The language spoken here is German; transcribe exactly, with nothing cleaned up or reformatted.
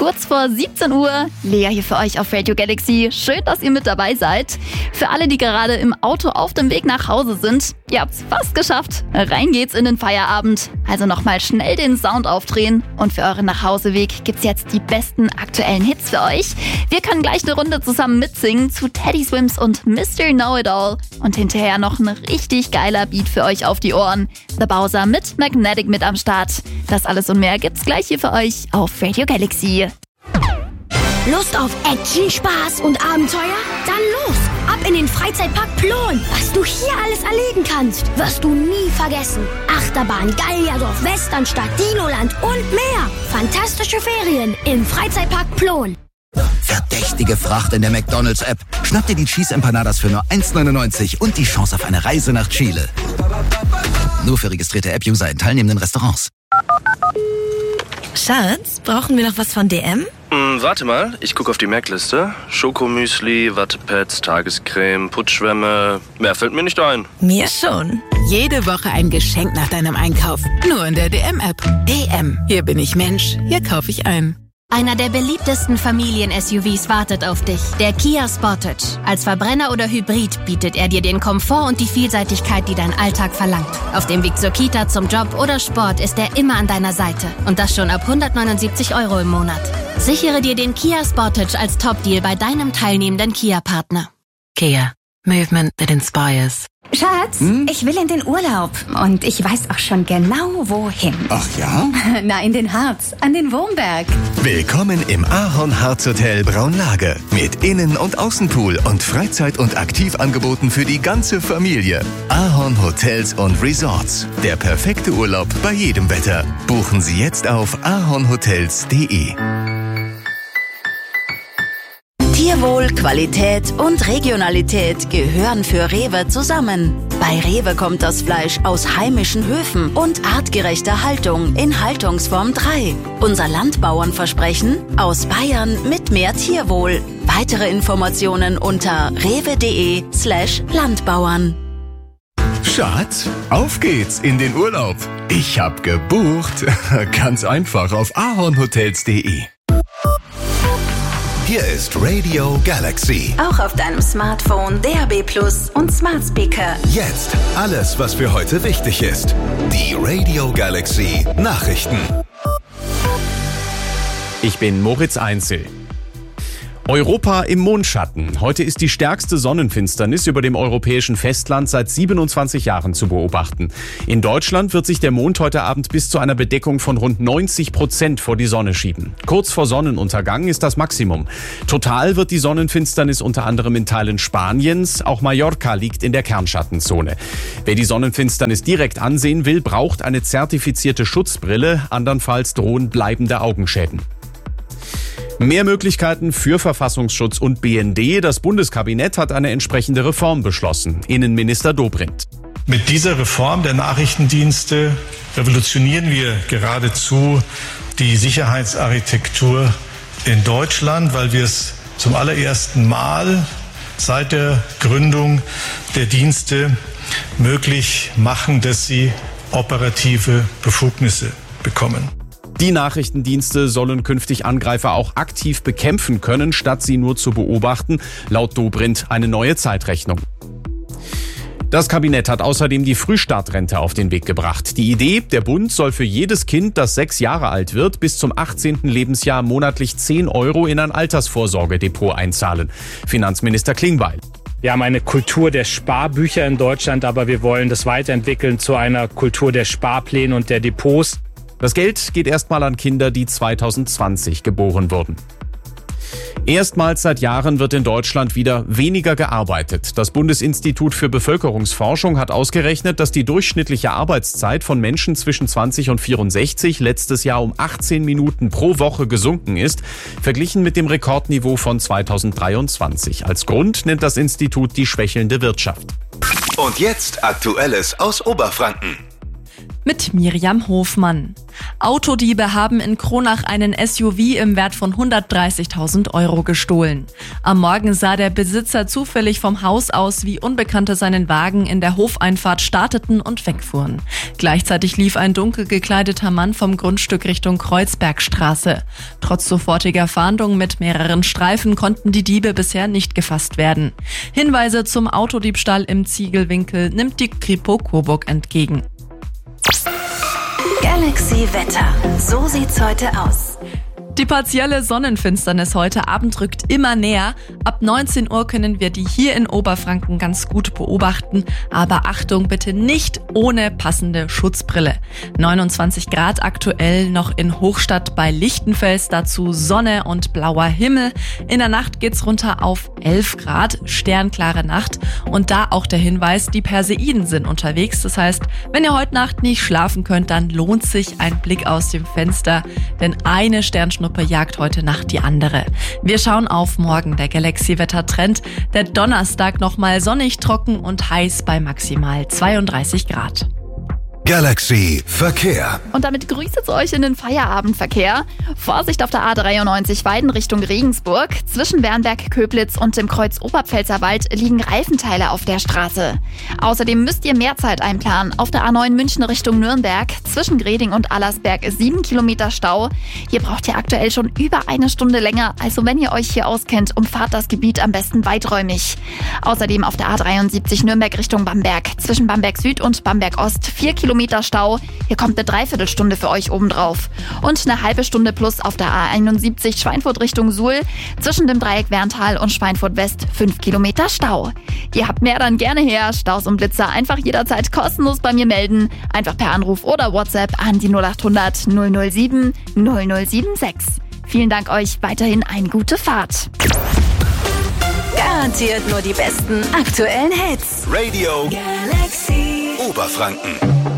Kurz vor siebzehn Uhr, Lea hier für euch auf Radio Galaxy. Schön, dass ihr mit dabei seid. Für alle, die gerade im Auto auf dem Weg nach Hause sind, ihr habt's fast geschafft. Rein geht's in den Feierabend. Also nochmal schnell den Sound aufdrehen. Und für euren Nachhauseweg gibt's jetzt die besten aktuellen Hits für euch. Wir können gleich eine Runde zusammen mitsingen zu Teddy Swims und Mister Know-It-All. Und hinterher noch ein richtig geiler Beat für euch auf die Ohren. The Bowser mit Magnetic mit am Start. Das alles und mehr gibt's gleich hier für euch auf Radio Galaxy. Lust auf Action, Spaß und Abenteuer? Dann los! Ab in den Freizeitpark Plon! Was du hier alles erleben kannst, wirst du nie vergessen. Achterbahn, Gallierdorf, Westernstadt, Dinoland und mehr. Fantastische Ferien im Freizeitpark Plon. Verdächtige Fracht in der McDonald's-App. Schnapp dir die Cheese Empanadas für nur eins neunundneunzig und die Chance auf eine Reise nach Chile. Nur für registrierte App-User in teilnehmenden Restaurants. Schatz, brauchen wir noch was von D M? Hm, warte mal, ich gucke auf die Merkliste. Schokomüsli, Wattepads, Tagescreme, Putzschwämme. Mehr fällt mir nicht ein. Mir schon. Jede Woche ein Geschenk nach deinem Einkauf. Nur in der D M-App. D M. Hier bin ich Mensch. Hier kaufe ich ein. Einer der beliebtesten Familien-S U Vs wartet auf dich, der Kia Sportage. Als Verbrenner oder Hybrid bietet er dir den Komfort und die Vielseitigkeit, die dein Alltag verlangt. Auf dem Weg zur Kita, zum Job oder Sport ist er immer an deiner Seite. Und das schon ab hundertneunundsiebzig Euro im Monat. Sichere dir den Kia Sportage als Top-Deal bei deinem teilnehmenden Kia-Partner. Kia. Movement that inspires. Schatz, hm? ich will in den Urlaub und ich weiß auch schon genau, wohin. Ach ja? Na, in den Harz, an den Wurmberg. Willkommen im Ahorn Harz Hotel Braunlage mit Innen- und Außenpool und Freizeit- und Aktivangeboten für die ganze Familie. Ahorn Hotels und Resorts. Der perfekte Urlaub bei jedem Wetter. Buchen Sie jetzt auf ahornhotels punkt de. Tierwohl, Qualität und Regionalität gehören für Rewe zusammen. Bei Rewe kommt das Fleisch aus heimischen Höfen und artgerechter Haltung in Haltungsform drei. Unser Landbauernversprechen: aus Bayern mit mehr Tierwohl. Weitere Informationen unter rewe.de slash Landbauern. Schatz, auf geht's in den Urlaub. Ich hab gebucht. Ganz einfach auf ahornhotels punkt de. Hier ist Radio Galaxy. Auch auf deinem Smartphone, D A B Plus und Smart Speaker. Jetzt alles, was für heute wichtig ist. Die Radio Galaxy Nachrichten. Ich bin Moritz Einzel. Europa im Mondschatten. Heute ist die stärkste Sonnenfinsternis über dem europäischen Festland seit siebenundzwanzig Jahren zu beobachten. In Deutschland wird sich der Mond heute Abend bis zu einer Bedeckung von rund neunzig Prozent vor die Sonne schieben. Kurz vor Sonnenuntergang ist das Maximum. Total wird die Sonnenfinsternis unter anderem in Teilen Spaniens, auch Mallorca liegt in der Kernschattenzone. Wer die Sonnenfinsternis direkt ansehen will, braucht eine zertifizierte Schutzbrille, andernfalls drohen bleibende Augenschäden. Mehr Möglichkeiten für Verfassungsschutz und B N D. Das Bundeskabinett hat eine entsprechende Reform beschlossen. Innenminister Dobrindt. Mit dieser Reform der Nachrichtendienste revolutionieren wir geradezu die Sicherheitsarchitektur in Deutschland, weil wir es zum allerersten Mal seit der Gründung der Dienste möglich machen, dass sie operative Befugnisse bekommen. Die Nachrichtendienste sollen künftig Angreifer auch aktiv bekämpfen können, statt sie nur zu beobachten. Laut Dobrindt eine neue Zeitrechnung. Das Kabinett hat außerdem die Frühstartrente auf den Weg gebracht. Die Idee, der Bund soll für jedes Kind, das sechs Jahre alt wird, bis zum achtzehnten Lebensjahr monatlich zehn Euro in ein Altersvorsorgedepot einzahlen. Finanzminister Klingbeil. Wir haben eine Kultur der Sparbücher in Deutschland, aber wir wollen das weiterentwickeln zu einer Kultur der Sparpläne und der Depots. Das Geld geht erstmal an Kinder, die zweitausendzwanzig geboren wurden. Erstmals seit Jahren wird in Deutschland wieder weniger gearbeitet. Das Bundesinstitut für Bevölkerungsforschung hat ausgerechnet, dass die durchschnittliche Arbeitszeit von Menschen zwischen zwanzig und vierundsechzig letztes Jahr um achtzehn Minuten pro Woche gesunken ist, verglichen mit dem Rekordniveau von zweitausenddreiundzwanzig. Als Grund nennt das Institut die schwächelnde Wirtschaft. Und jetzt Aktuelles aus Oberfranken. mit Miriam Hofmann. Autodiebe haben in Kronach einen S U V im Wert von hundertdreißigtausend Euro gestohlen. Am Morgen sah der Besitzer zufällig vom Haus aus, wie Unbekannte seinen Wagen in der Hofeinfahrt starteten und wegfuhren. Gleichzeitig lief ein dunkel gekleideter Mann vom Grundstück Richtung Kreuzbergstraße. Trotz sofortiger Fahndung mit mehreren Streifen konnten die Diebe bisher nicht gefasst werden. Hinweise zum Autodiebstahl im Ziegelwinkel nimmt die Kripo Coburg entgegen. Galaxy Wetter. So sieht's heute aus. Die partielle Sonnenfinsternis heute Abend rückt immer näher. Ab neunzehn Uhr können wir die hier in Oberfranken ganz gut beobachten. Aber Achtung, bitte nicht ohne passende Schutzbrille. neunundzwanzig Grad aktuell noch in Hochstadt bei Lichtenfels. Dazu Sonne und blauer Himmel. In der Nacht geht's runter auf elf Grad. Sternklare Nacht. Und da auch der Hinweis, die Perseiden sind unterwegs. Das heißt, wenn ihr heute Nacht nicht schlafen könnt, dann lohnt sich ein Blick aus dem Fenster. Denn eine Sternschnuppe jagt heute Nacht die andere. Wir schauen auf morgen, der Galaxy-Wetter-Trend. Der Donnerstag nochmal sonnig, trocken und heiß bei maximal zweiunddreißig Grad. Galaxy Verkehr. Und damit grüßt es euch in den Feierabendverkehr. Vorsicht auf der A dreiundneunzig Weiden Richtung Regensburg. Zwischen Bernberg, Köblitz und dem Kreuz Oberpfälzerwald liegen Reifenteile auf der Straße. Außerdem müsst ihr mehr Zeit einplanen. Auf der A neun München Richtung Nürnberg. Zwischen Greding und Allersberg sieben Kilometer Stau. Hier braucht ihr aktuell schon über eine Stunde länger. Also wenn ihr euch hier auskennt, umfahrt das Gebiet am besten weiträumig. Außerdem auf der A dreiundsiebzig Nürnberg Richtung Bamberg. Zwischen Bamberg Süd und Bamberg Ost vier Kilometer Stau. Hier kommt eine Dreiviertelstunde für euch obendrauf. Und eine halbe Stunde plus auf der A einundsiebzig Schweinfurt Richtung Suhl. Zwischen dem Dreieck Werntal und Schweinfurt West fünf Kilometer Stau. Ihr habt mehr, dann gerne her. Staus und Blitzer einfach jederzeit kostenlos bei mir melden. Einfach per Anruf oder WhatsApp an die null achthundert null null sieben null null sieben sechs. Vielen Dank euch. Weiterhin eine gute Fahrt. Garantiert nur die besten aktuellen Hits. Radio Galaxy Oberfranken.